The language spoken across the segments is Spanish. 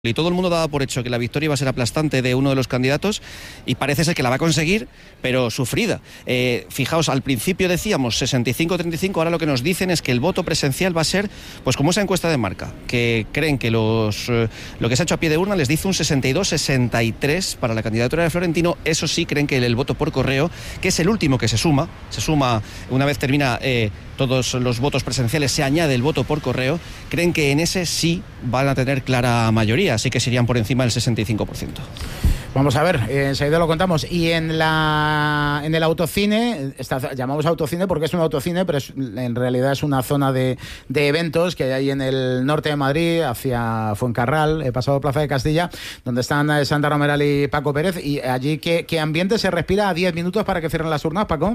Y todo el mundo daba por hecho que la victoria iba a ser aplastante de uno de los candidatos y parece ser que la va a conseguir, pero sufrida. Fijaos, al principio decíamos 65-35, ahora lo que nos dicen es que el voto presencial va a ser pues como esa encuesta de Marca, que creen que lo que se ha hecho a pie de urna les dice un 62-63 para la candidatura de Florentino. Eso sí, creen que el voto por correo, que es el último que se suma una vez termina todos los votos presenciales, se añade el voto por correo, creen que en ese sí van a tener clara mayoría, así que serían por encima del 65%. Vamos a ver, enseguida lo contamos. Y en el autocine, llamamos autocine porque es un autocine, pero en realidad es una zona de eventos que hay ahí en el norte de Madrid, hacia Fuencarral, pasado Plaza de Castilla, donde están Sandra Romeral y Paco Pérez. Y allí, ¿qué ambiente se respira a 10 minutos para que cierren las urnas, Paco?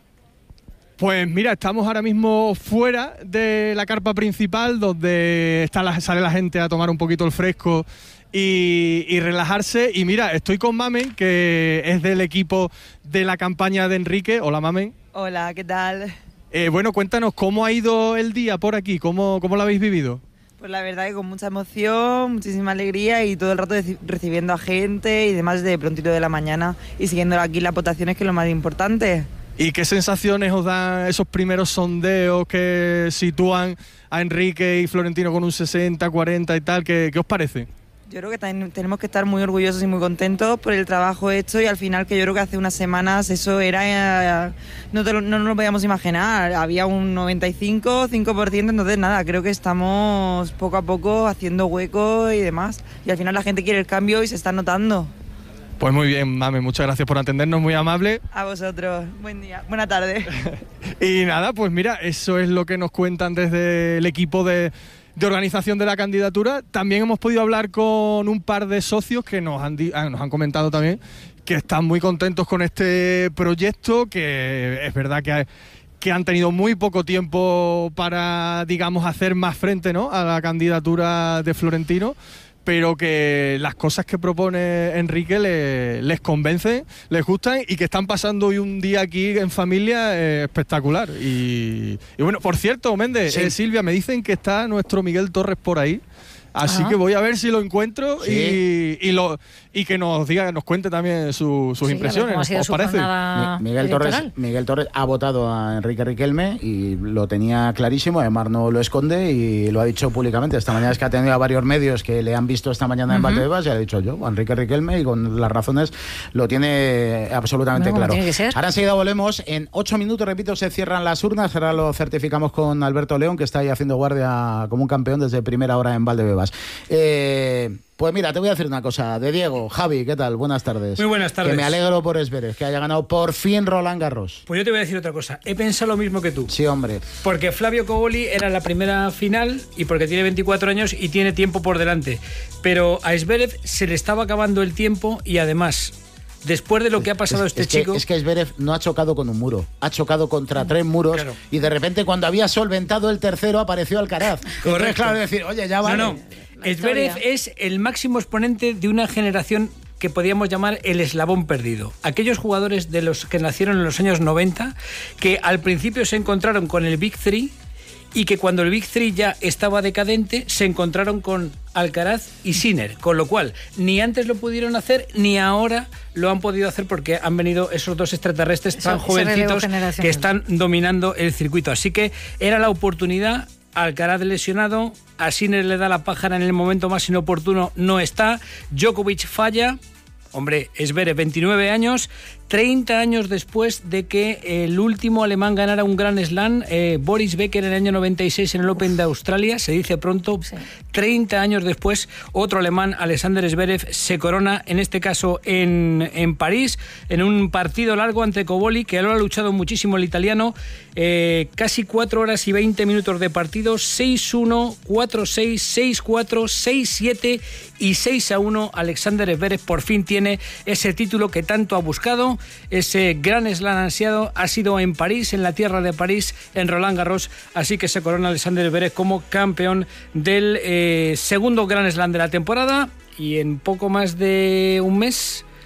Pues mira, estamos ahora mismo fuera de la carpa principal, donde sale la gente a tomar un poquito el fresco y relajarse. Y mira, estoy con Mamen, que es del equipo de la campaña de Enrique. Hola, Mamen. Hola, ¿qué tal? Bueno, cuéntanos, ¿cómo ha ido el día por aquí? ¿Cómo lo habéis vivido? Pues la verdad que con mucha emoción, muchísima alegría y todo el rato recibiendo a gente y demás de prontito de la mañana y siguiendo aquí las votaciones, que es lo más importante. ¿Y qué sensaciones os dan esos primeros sondeos que sitúan a Enrique y Florentino con un 60, 40 y tal? ¿Qué os parece? Yo creo que tenemos que estar muy orgullosos y muy contentos por el trabajo hecho, y al final, que yo creo que hace unas semanas eso era... no nos lo podíamos imaginar, había un 95%, entonces nada, creo que estamos poco a poco haciendo hueco y demás, y al final la gente quiere el cambio y se está notando. Pues muy bien, Mame, muchas gracias por atendernos, muy amable. A vosotros, buen día, buena tarde. Y nada, pues mira, eso es lo que nos cuentan desde el equipo de organización de la candidatura. También hemos podido hablar con un par de socios que nos han comentado también que están muy contentos con este proyecto, que es verdad que han tenido muy poco tiempo para, digamos, hacer más frente, ¿no?, a la candidatura de Florentino, pero que las cosas que propone Enrique les convencen, les gustan, y que están pasando hoy un día aquí en familia espectacular. Y bueno, por cierto, Méndez, sí. Silvia, me dicen que está nuestro Miguel Torres por ahí. Así que voy a ver si lo encuentro, sí. y que nos cuente también sus impresiones. ¿Os parece? Miguel Torres ha votado a Enrique Riquelme y lo tenía clarísimo, además no lo esconde y lo ha dicho públicamente. Esta mañana es que ha tenido a varios medios que le han visto esta mañana en Valdebebas y ha dicho yo, a Enrique Riquelme, y con las razones lo tiene absolutamente claro. Tiene que ser. Ahora enseguida volvemos. En 8 minutos, repito, se cierran las urnas. Ahora lo certificamos con Alberto León, que está ahí haciendo guardia como un campeón desde primera hora en Valdebebas. Pues mira, te voy a decir una cosa. De Diego, Javi, ¿qué tal? Buenas tardes. Muy buenas tardes. Que me alegro por Zverev, que haya ganado por fin Roland Garros. Pues yo te voy a decir otra cosa. He pensado lo mismo que tú. Sí, hombre. Porque Flavio Cobolli era la primera final y porque tiene 24 años y tiene tiempo por delante. Pero a Zverev se le estaba acabando el tiempo y además... Después de lo que ha pasado chico... Es que Zverev no ha chocado con un muro, ha chocado contra 3 muros, claro. Y de repente cuando había solventado el tercero apareció Alcaraz. Correcto. Entonces, claro, decir, oye, ya vale. No. Zverev es el máximo exponente de una generación que podíamos llamar el eslabón perdido. Aquellos jugadores de los que nacieron en los años 90, que al principio se encontraron con el Big Three, y que cuando el Big Three ya estaba decadente, se encontraron con Alcaraz y Sinner, con lo cual ni antes lo pudieron hacer, ni ahora lo han podido hacer, porque han venido esos dos extraterrestres tan jovencitos que están dominando el circuito. Así que era la oportunidad. Alcaraz lesionado, a Sinner le da la pájara en el momento más inoportuno, no está. Djokovic falla. Hombre, Zverev, 29 años, 30 años después de que el último alemán ganara un Grand Slam, Boris Becker, en el año 96 en el Open de Australia, se dice pronto, sí. 30 años después, otro alemán, Alexander Zverev, se corona, en este caso en París, en un partido largo ante Cobolli, que lo ha luchado muchísimo el italiano, casi 4 horas y 20 minutos de partido, 6-1, 4-6, 6-4, 6-7 y 6-1, Alexander Zverev por fin tiene ese título que tanto ha buscado. Ese Grand Slam ansiado ha sido en París, en la tierra de París, en Roland Garros, así que se corona Alexander Zverev como campeón del segundo Grand Slam de la temporada, y en poco más de un mes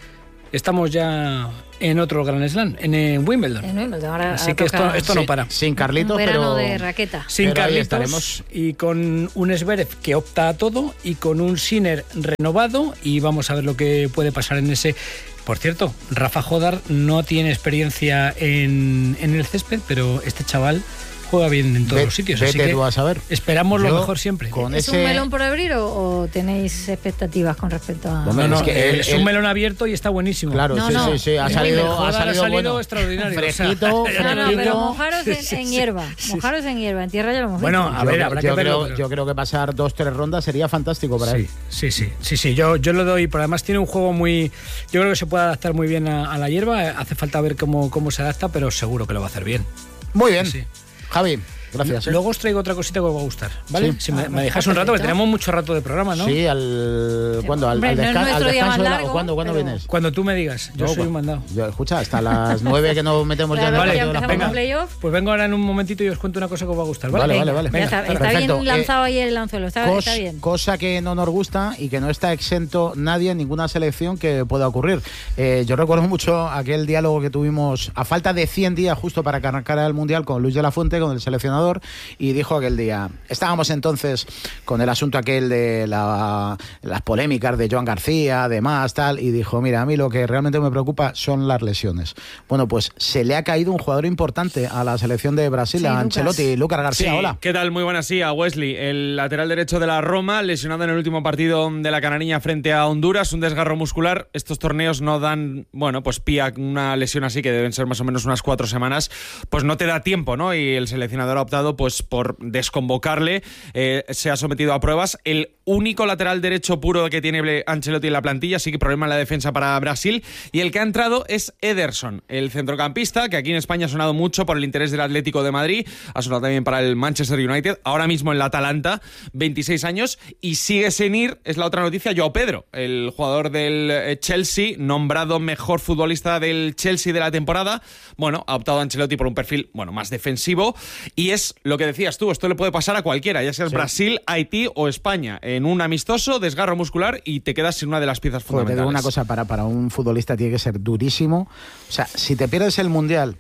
estamos ya en otro Grand Slam, en Wimbledon. Ahora así que esto no para. Sin Carlitos, un verano pero de raqueta. Sin pero Carlitos estaremos. Y con un Zverev que opta a todo y con un Sinner renovado, y vamos a ver lo que puede pasar en ese. Por cierto, Rafa Jodar no tiene experiencia en el césped, pero este chaval juega bien en todos los sitios. Así que tú vas a ver. Esperamos lo mejor siempre. ¿Es un melón por abrir o tenéis expectativas con respecto a...? No, es un melón abierto y está buenísimo. Claro, sí. Ha salido bueno. Extraordinario. Fresquito, pero mojaros en hierba. Mojaros en hierba. En tierra ya lo hemos Bueno, a ver, habrá que verlo. Yo creo que pasar 2-3 rondas sería fantástico para él. Sí. Yo lo doy, pero además tiene un juego muy... Yo creo que se puede adaptar muy bien a la hierba. Hace falta ver cómo se adapta, pero seguro que lo va a hacer bien. Muy bien. Sí. Javi, gracias. Luego os traigo otra cosita que os va a gustar, ¿vale? Sí. Si me dejas un rato, porque tenemos mucho rato de programa, ¿no? Sí, ¿cuándo? ¿Al descanso? Largo, ¿Cuándo vienes? Cuando tú me digas, yo soy un mandado. Escucha, hasta las 9 que nos metemos ya en el Vale, de las penas. Pues vengo ahora en un momentito y os cuento una cosa que os va a gustar, ¿vale? Vale. Venga, está bien lanzado ahí el anzuelo, está bien. Cosa que no nos gusta y que no está exento nadie en ninguna selección que pueda ocurrir. Yo recuerdo mucho aquel diálogo que tuvimos a falta de 100 días justo para que arrancara el Mundial con Luis de la Fuente, con el seleccionador, y dijo aquel día, estábamos entonces con el asunto aquel de las polémicas de Joan García, además, tal, y dijo, mira, a mí lo que realmente me preocupa son las lesiones. Bueno, pues se le ha caído un jugador importante a la selección de Brasil, a Ancelotti. Lucas García, sí, hola. ¿Qué tal? Muy buenas, sí, a Wesley, el lateral derecho de la Roma, lesionado en el último partido de la Canariña frente a Honduras, un desgarro muscular. Estos torneos no dan, pues pie a una lesión así, que deben ser más o menos unas 4 semanas, pues no te da tiempo, ¿no? Y el seleccionador ha optado pues por desconvocarle, se ha sometido a pruebas. El único lateral derecho puro que tiene Ancelotti en la plantilla, así que problema en la defensa para Brasil, y el que ha entrado es Ederson, el centrocampista, que aquí en España ha sonado mucho por el interés del Atlético de Madrid, ha sonado también para el Manchester United, ahora mismo en la Atalanta, 26 años, y sigue sin ir, es la otra noticia, Joao Pedro, el jugador del Chelsea, nombrado mejor futbolista del Chelsea de la temporada. Bueno, ha optado Ancelotti por un perfil, más defensivo, y es lo que decías tú, esto le puede pasar a cualquiera, ya sea Brasil, Haití o España. En un amistoso, desgarro muscular y te quedas sin una de las piezas fundamentales. Te digo una cosa, para un futbolista tiene que ser durísimo. O sea, si te pierdes el Mundial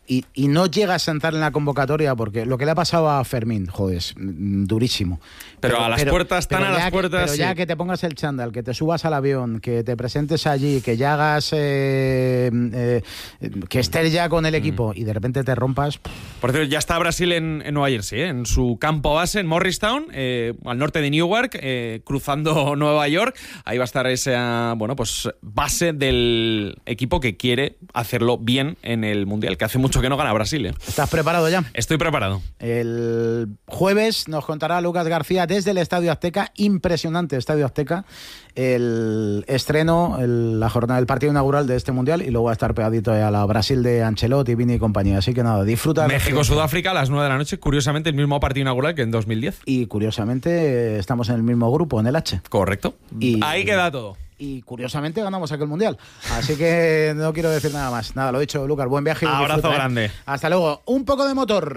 y no llegas a entrar en la convocatoria, porque lo que le ha pasado a Fermín, joder, es durísimo. Pero a las puertas, están a las puertas. Pero ya que te pongas el chándal, que te subas al avión, que te presentes allí, que ya hagas, que estés ya con el equipo y de repente te rompas. Por cierto, ya está Brasil en Nueva Jersey, en su campo base, en Morristown, al norte de Newark, cruzando Nueva York. Ahí va a estar esa, base del equipo que quiere hacerlo bien en el Mundial, que hace mucho que no gana Brasil. ¿Estás preparado ya? Estoy preparado. El jueves nos contará Lucas García desde el Estadio Azteca, impresionante Estadio Azteca, el estreno, la jornada del partido inaugural de este Mundial, y luego va a estar pegadito a la Brasil de Ancelotti, Vini y compañía. Así que nada, disfruta. México-Sudáfrica a las 9 de la noche, curiosamente el mismo partido inaugural que en 2010. Y curiosamente estamos en el mismo grupo, en el H. Correcto. Y ahí queda todo. Y curiosamente ganamos aquel Mundial. Así que no quiero decir nada más. Nada, lo dicho, Lucas, buen viaje. Abrazo grande. Hasta luego. Un poco de motor.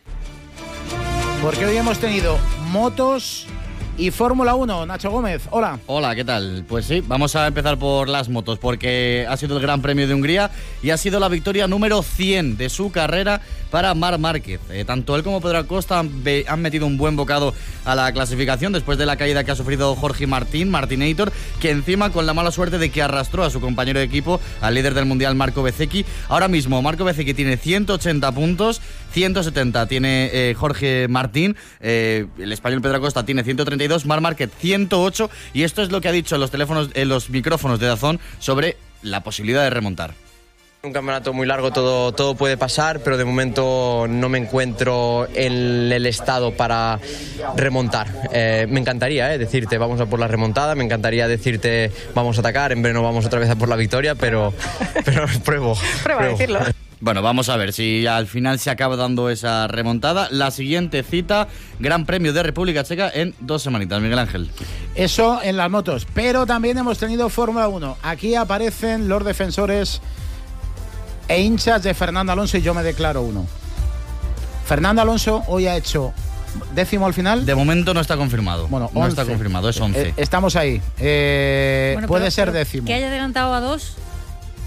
Porque hoy hemos tenido motos y Fórmula 1. Nacho Gómez, hola. Hola, ¿qué tal? Pues sí, vamos a empezar por las motos, porque ha sido el Gran Premio de Hungría y ha sido la victoria número 100 de su carrera para Marc Márquez. Tanto él como Pedro Acosta han metido un buen bocado a la clasificación después de la caída que ha sufrido Jorge Martinator, que encima con la mala suerte de que arrastró a su compañero de equipo, al líder del Mundial, Marco Bezzecchi. Ahora mismo Marco Bezzecchi tiene 180 puntos, 170 tiene Jorge Martín, el español Pedro Acosta tiene 132, Marc Márquez 108, y esto es lo que ha dicho en los micrófonos de DAZN sobre la posibilidad de remontar. Un campeonato muy largo, todo puede pasar, pero de momento no me encuentro en el estado para remontar. Me encantaría decirte vamos a por la remontada, me encantaría decirte vamos a atacar, en verano vamos otra vez a por la victoria, pero pruebo a decirlo. Bueno, vamos a ver si al final se acaba dando esa remontada. La siguiente cita, Gran Premio de República Checa en 2 semanitas, Miguel Ángel. Eso en las motos, pero también hemos tenido Fórmula 1. Aquí aparecen los defensores e hinchas de Fernando Alonso y yo me declaro uno. Fernando Alonso hoy ha hecho 10º al final. De momento no está confirmado. Bueno, 11. No está confirmado, es 11. Estamos ahí. Puede ser 10º. Que haya adelantado a 2.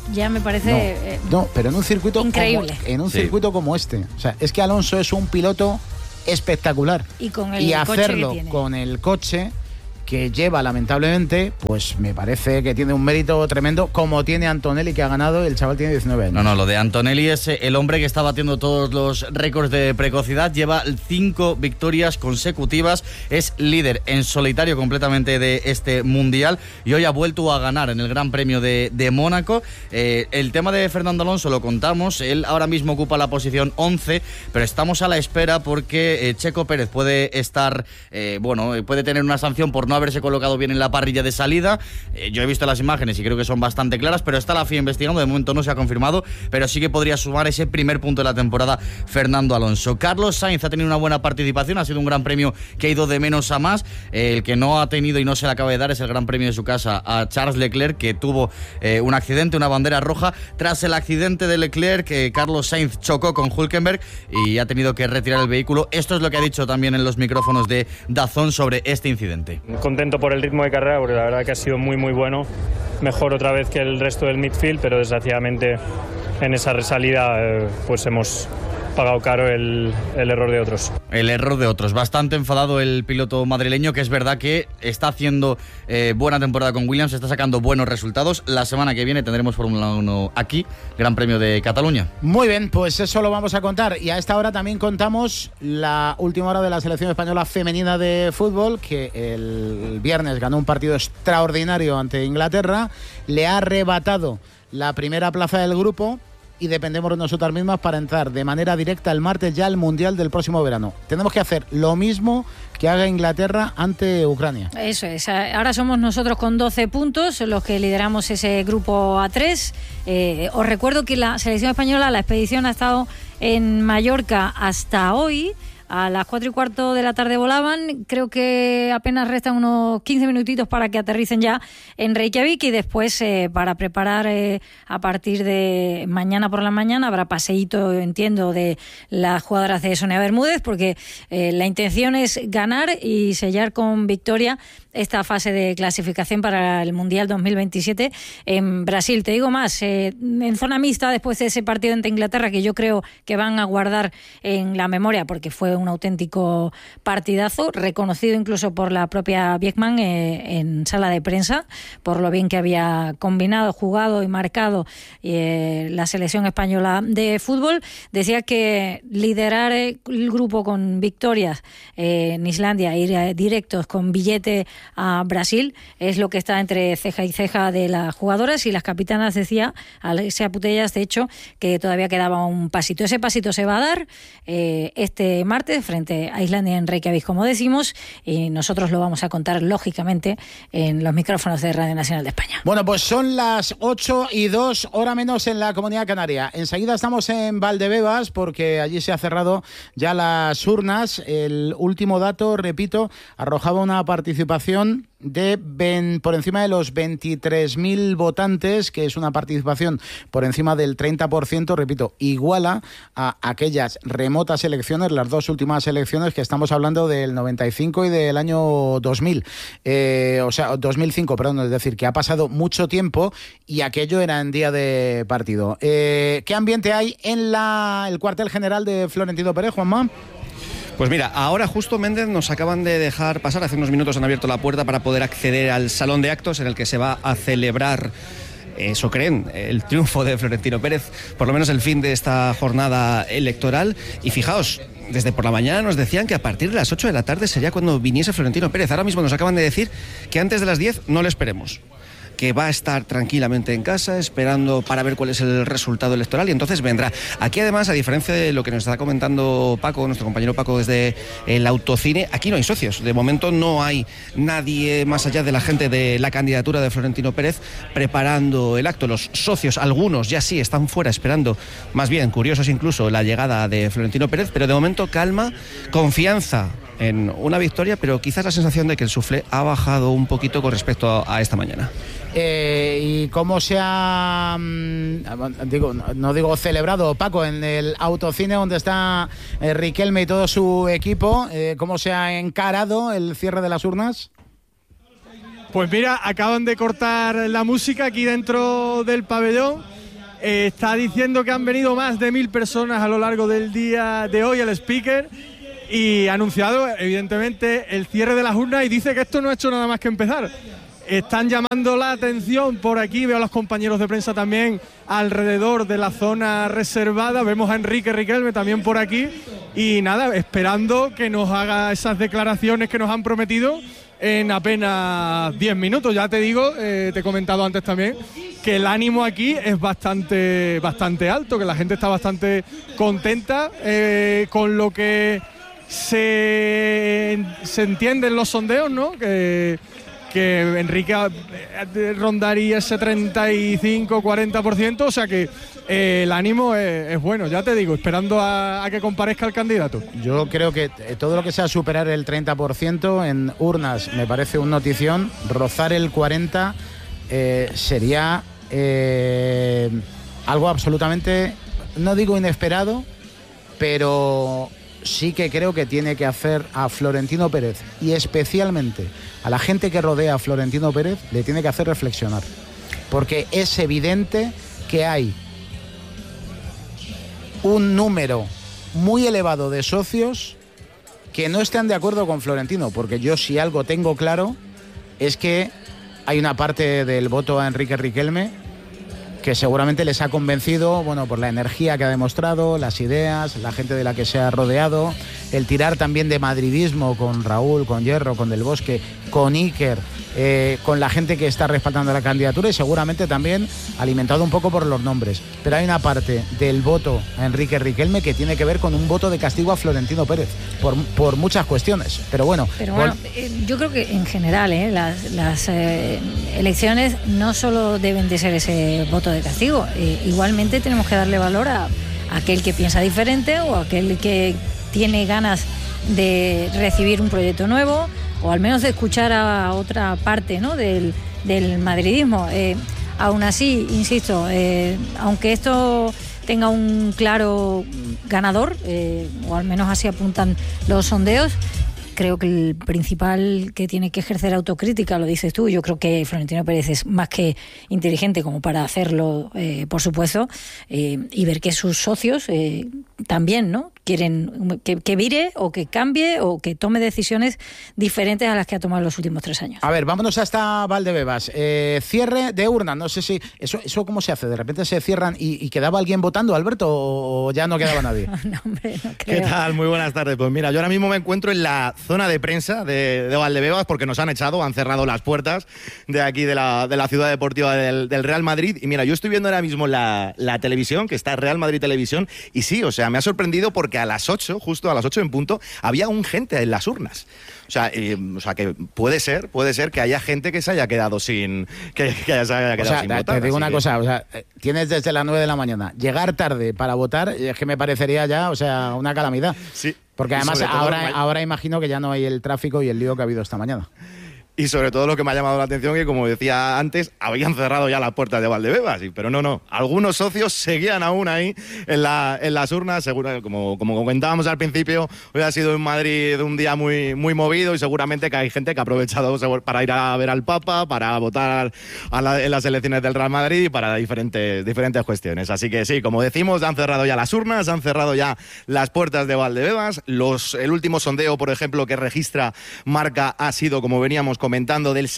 ya me parece no, pero en un circuito increíble. Circuito como este. O sea, es que Alonso es un piloto espectacular. Y con el y coche hacerlo que tiene. con el coche que lleva, lamentablemente, pues me parece que tiene un mérito tremendo, como tiene Antonelli, que ha ganado. El chaval tiene 19 años. No, lo de Antonelli es el hombre que está batiendo todos los récords de precocidad. Lleva 5 victorias consecutivas. Es líder en solitario completamente de este mundial. Y hoy ha vuelto a ganar en el Gran Premio de Mónaco. El tema de Fernando Alonso lo contamos. Él ahora mismo ocupa la posición 11, pero estamos a la espera porque Checo Pérez puede estar, puede tener una sanción por no haberse colocado bien en la parrilla de salida. Yo he visto las imágenes y creo que son bastante claras, pero está la FIA investigando. De momento no se ha confirmado, pero sí que podría sumar ese primer punto de la temporada Fernando Alonso. Carlos Sainz ha tenido una buena participación, ha sido un gran premio que ha ido de menos a más. El que no ha tenido y no se le acaba de dar es el gran premio de su casa a Charles Leclerc, que tuvo un accidente, una bandera roja. Tras el accidente de Leclerc, Carlos Sainz chocó con Hülkenberg y ha tenido que retirar el vehículo. Esto es lo que ha dicho también en los micrófonos de DAZN sobre este incidente. Contento por el ritmo de carrera, porque la verdad que ha sido muy muy bueno, mejor otra vez que el resto del midfield, pero desgraciadamente en esa resalida pues hemos pagado caro el error de otros. El error de otros. Bastante enfadado el piloto madrileño, que es verdad que está haciendo buena temporada con Williams, está sacando buenos resultados. La semana que viene tendremos Fórmula 1 aquí, Gran Premio de Cataluña. Muy bien, pues eso lo vamos a contar. Y a esta hora también contamos la última hora de la selección española femenina de fútbol, que el viernes ganó un partido extraordinario ante Inglaterra, le ha arrebatado la primera plaza del grupo y dependemos de nosotras mismas para entrar de manera directa el martes ya al Mundial del próximo verano. Tenemos que hacer lo mismo que haga Inglaterra ante Ucrania. Eso es. Ahora somos nosotros con 12 puntos los que lideramos ese grupo A3. Os recuerdo que la selección española, la expedición ha estado en Mallorca hasta hoy. A las 4:15 de la tarde volaban. Creo que apenas restan unos 15 minutitos para que aterricen ya en Reykjavik, y después para preparar a partir de mañana por la mañana habrá paseíto, entiendo, de las jugadoras de Sonia Bermúdez, porque la intención es ganar y sellar con victoria esta fase de clasificación para el Mundial 2027 en Brasil. Te digo más, en zona mixta, después de ese partido ante Inglaterra, que yo creo que van a guardar en la memoria porque fue un auténtico partidazo, reconocido incluso por la propia Bieckman en sala de prensa, por lo bien que había combinado, jugado y marcado la selección española de fútbol. Decía que liderar el grupo con victorias en Islandia, ir directos con billete a Brasil, es lo que está entre ceja y ceja de las jugadoras, y las capitanas, decía Alexia Putellas, de hecho, que todavía quedaba un pasito. Ese pasito se va a dar este martes frente a Islandia en Reykjavik, como decimos, y nosotros lo vamos a contar, lógicamente, en los micrófonos de Radio Nacional de España. Bueno, pues son las 8:02, hora menos en la Comunidad Canaria. Enseguida estamos en Valdebebas, porque allí se ha cerrado ya las urnas. El último dato, repito, arrojaba una participación por encima de los 23.000 votantes, que es una participación por encima del 30%, repito, iguala a aquellas remotas elecciones, las dos últimas elecciones, que estamos hablando del 95 y del año 2000, 2005, perdón, es decir, que ha pasado mucho tiempo y aquello era en día de partido. ¿Qué ambiente hay en el cuartel general de Florentino Pérez, Juanma? Pues mira, ahora justo, Méndez, nos acaban de dejar pasar, hace unos minutos han abierto la puerta para poder acceder al salón de actos en el que se va a celebrar, eso creen, el triunfo de Florentino Pérez, por lo menos el fin de esta jornada electoral. Y fijaos, desde por la mañana nos decían que a partir de las 8 de la tarde sería cuando viniese Florentino Pérez. Ahora mismo nos acaban de decir que antes de las 10 no le esperemos, que va a estar tranquilamente en casa esperando para ver cuál es el resultado electoral, y entonces vendrá. Aquí, además, a diferencia de lo que nos está comentando Paco, nuestro compañero Paco, desde el Autocine, aquí no hay socios. De momento no hay nadie más allá de la gente de la candidatura de Florentino Pérez preparando el acto. Los socios, algunos ya sí están fuera esperando, más bien curiosos incluso, la llegada de Florentino Pérez, pero de momento calma, confianza en una victoria, pero quizás la sensación de que el suflé ha bajado un poquito con respecto a esta mañana. ¿Y cómo se ha, no digo celebrado, Paco, en el Autocine donde está Riquelme y todo su equipo? ¿Cómo se ha encarado el cierre de las urnas? Pues mira, acaban de cortar la música aquí dentro del pabellón. Está diciendo que han venido más de 1.000 personas a lo largo del día de hoy, el speaker, y ha anunciado, evidentemente, el cierre de las urnas y dice que esto no ha hecho nada más que empezar. Están llamando la atención por aquí, veo a los compañeros de prensa también alrededor de la zona reservada, vemos a Enrique Riquelme también por aquí, y nada, esperando que nos haga esas declaraciones que nos han prometido en apenas 10 minutos. Ya te digo, te he comentado antes también, que el ánimo aquí es bastante alto, que la gente está bastante contenta con lo que se entienden los sondeos, ¿no? Que Enrique rondaría ese 35-40%, o sea que el ánimo es bueno, ya te digo, esperando a que comparezca el candidato. Yo creo que todo lo que sea superar el 30% en urnas me parece un notición. Rozar el 40% sería algo absolutamente, no digo inesperado, pero sí que creo que tiene que hacer a Florentino Pérez, y especialmente a la gente que rodea a Florentino Pérez, le tiene que hacer reflexionar, porque es evidente que hay un número muy elevado de socios que no están de acuerdo con Florentino, porque yo, si algo tengo claro, es que hay una parte del voto a Enrique Riquelme que seguramente les ha convencido, bueno, por la energía que ha demostrado, las ideas, la gente de la que se ha rodeado, el tirar también de madridismo con Raúl, con Hierro, con Del Bosque, con Iker, con la gente que está respaldando la candidatura, y seguramente también alimentado un poco por los nombres. Pero hay una parte del voto a Enrique Riquelme que tiene que ver con un voto de castigo a Florentino Pérez, por muchas cuestiones. Pero bueno, yo creo que en general las elecciones no solo deben de ser ese voto de castigo, igualmente tenemos que darle valor a aquel que piensa diferente, o aquel que tiene ganas de recibir un proyecto nuevo, o al menos de escuchar a otra parte, ¿no?, del madridismo. Aún así, insisto, aunque esto tenga un claro ganador, o al menos así apuntan los sondeos, creo que el principal que tiene que ejercer autocrítica, lo dices tú, yo creo que Florentino Pérez es más que inteligente como para hacerlo, por supuesto, y ver que sus socios también, ¿no?, quieren que vire o que cambie o que tome decisiones diferentes a las que ha tomado en los últimos 3 años. A ver, vámonos hasta Valdebebas. Cierre de urna, no sé si... ¿Eso cómo se hace? ¿De repente se cierran y quedaba alguien votando, Alberto, o ya no quedaba nadie? No, hombre, no creo. ¿Qué tal? Muy buenas tardes. Pues mira, yo ahora mismo me encuentro en la zona de prensa de Valdebebas, porque nos han cerrado las puertas de aquí de la ciudad deportiva del Real Madrid. Y mira, yo estoy viendo ahora mismo la televisión, que está Real Madrid Televisión, y sí, o sea, me ha sorprendido porque a las 8, justo a las 8 en punto, había gente en las urnas. O sea, que puede ser que haya gente que se haya quedado sin votar. Te digo una cosa, o sea, tienes desde las 9 de la mañana. Llegar tarde para votar es que me parecería ya, o sea, una calamidad. Sí. Porque además ahora imagino que ya no hay el tráfico y el lío que ha habido esta mañana. Y sobre todo lo que me ha llamado la atención, que como decía antes, habían cerrado ya las puertas de Valdebebas, pero no. Algunos socios seguían aún ahí en las urnas. Seguro, como comentábamos al principio, hoy ha sido en Madrid un día muy, muy movido, y seguramente que hay gente que ha aprovechado para ir a ver al Papa, para votar en las elecciones del Real Madrid y para diferentes cuestiones. Así que sí, como decimos, han cerrado ya las urnas, han cerrado ya las puertas de Valdebebas. El último sondeo, por ejemplo, que registra Marca ha sido, como veníamos comentando, del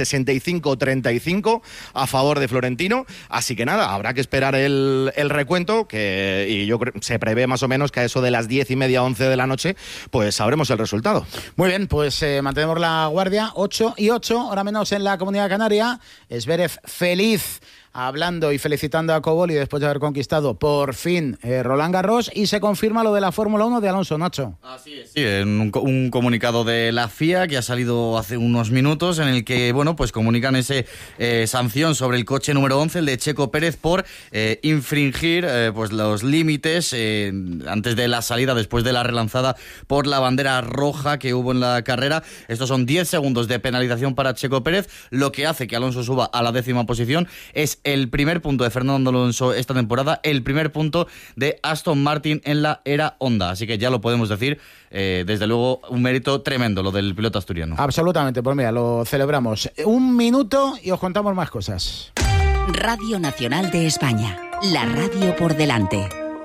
65-35 a favor de Florentino. Así que nada, habrá que esperar el recuento, y yo creo se prevé más o menos que a eso de las 10:30, 11 de la noche, pues sabremos el resultado. Muy bien, pues mantenemos la guardia. 8:08, ahora menos en la Comunidad Canaria. Zverev feliz, hablando y felicitando a Kobol, y después de haber conquistado por fin Roland Garros, y se confirma lo de la Fórmula 1 de Alonso, Nacho. Así es. Sí, en un comunicado de la FIA que ha salido hace unos minutos, en el que, bueno, pues comunican ese sanción sobre el coche número 11, el de Checo Pérez, por infringir pues los límites antes de la salida, después de la relanzada por la bandera roja que hubo en la carrera. Estos son 10 segundos de penalización para Checo Pérez, lo que hace que Alonso suba a la 10ª posición. Es el primer punto de Fernando Alonso esta temporada, el primer punto de Aston Martin en la era Honda. Así que ya lo podemos decir, desde luego un mérito tremendo lo del piloto asturiano. Absolutamente, pues mira, lo celebramos. 1 minuto y os contamos más cosas. Radio Nacional de España. la radio por delante.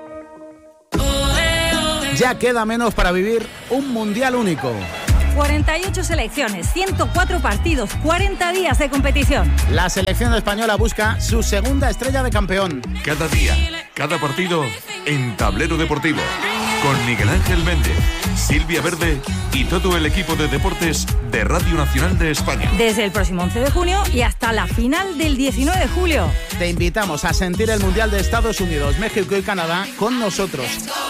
Ya queda menos para vivir un mundial único. 48 selecciones, 104 partidos, 40 días de competición. La selección española busca su segunda estrella de campeón. Cada día, cada partido en Tablero Deportivo. Con Miguel Ángel Méndez, Silvia Verde y todo el equipo de deportes de Radio Nacional de España. Desde el próximo 11 de junio y hasta la final del 19 de julio. Te invitamos a sentir el Mundial de Estados Unidos, México y Canadá con nosotros.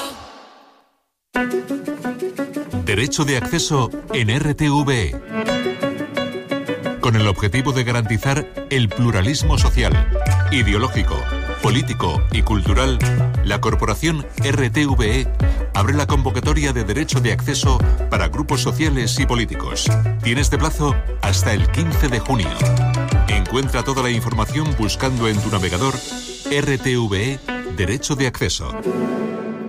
Derecho de acceso en RTVE. Con el objetivo de garantizar el pluralismo social, ideológico, político y cultural, la corporación RTVE abre la convocatoria de derecho de acceso para grupos sociales y políticos. Tienes de plazo hasta el 15 de junio. Encuentra toda la información buscando en tu navegador RTVE Derecho de Acceso.